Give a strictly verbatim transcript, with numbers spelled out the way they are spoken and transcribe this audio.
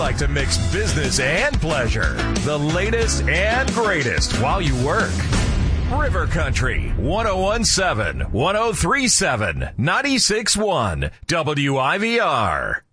like to mix business and pleasure. The latest and greatest while you work. River Country, one oh one point seven, one oh three point seven, ninety-six point one, W I V R.